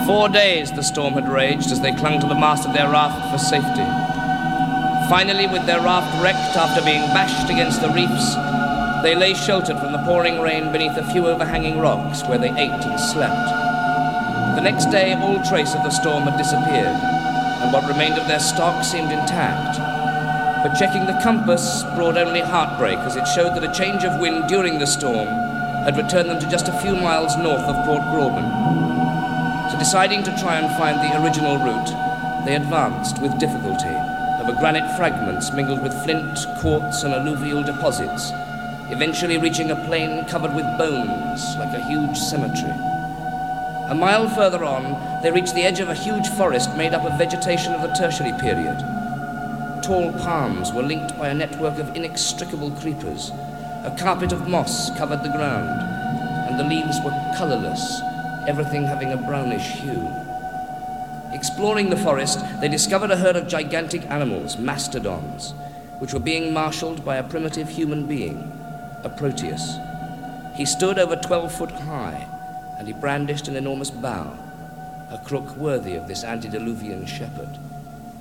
4 days the storm had raged as they clung to the mast of their raft for safety. Finally, with their raft wrecked after being bashed against the reefs, they lay sheltered from the pouring rain beneath a few overhanging rocks where they ate and slept. The next day, all trace of the storm had disappeared, and what remained of their stock seemed intact. But checking the compass brought only heartbreak, as it showed that a change of wind during the storm had returned them to just a few miles north of Port Gräuben. So deciding to try and find the original route, they advanced with difficulty over granite fragments mingled with flint, quartz, and alluvial deposits, eventually reaching a plain covered with bones like a huge cemetery. A mile further on, they reached the edge of a huge forest made up of vegetation of the Tertiary period. Tall palms were linked by a network of inextricable creepers. A carpet of moss covered the ground, and the leaves were colorless, everything having a brownish hue. Exploring the forest, they discovered a herd of gigantic animals, mastodons, which were being marshaled by a primitive human being, a Proteus. He stood over 12 foot high, and he brandished an enormous bow, a crook worthy of this antediluvian shepherd.